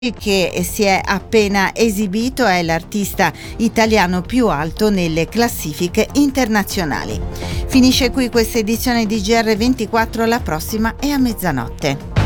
che si è appena esibito è l'artista italiano più alto nelle classifiche internazionali. Finisce qui questa edizione di GR24, la prossima è a mezzanotte.